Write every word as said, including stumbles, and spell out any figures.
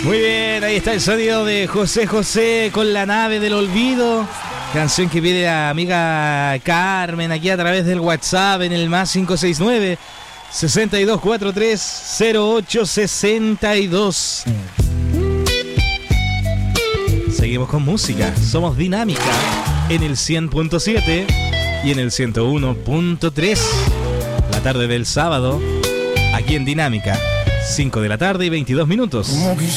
Muy bien, ahí está el sonido de José José con La Nave del Olvido. Canción que pide a amiga Carmen aquí a través del WhatsApp en el más cinco seis nueve, seis dos cuatro tres, cero ocho seis dos. Seguimos con música. Somos Dinámica en el cien punto siete y en el ciento uno punto tres. La tarde del sábado, aquí en Dinámica. cinco de la tarde y veintidós minutos.